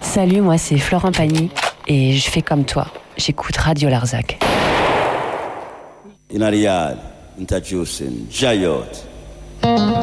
Salut, moi c'est Florent Pagny et je fais comme toi. J'écoute Radio Larzac. In a yard, introducing Jayot.